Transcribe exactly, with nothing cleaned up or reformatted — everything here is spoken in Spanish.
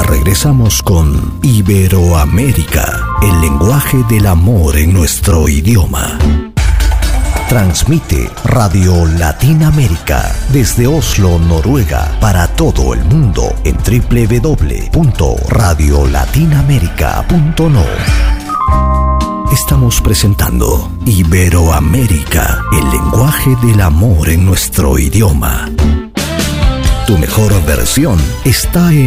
regresamos con Iberoamérica, el lenguaje del amor en nuestro idioma. Transmite Radio Latinoamérica desde Oslo, Noruega, para todo el mundo en doble u doble u doble u punto radio latinoamérica punto no. Estamos presentando Iberoamérica, el lenguaje del amor en nuestro idioma. Tu mejor versión está en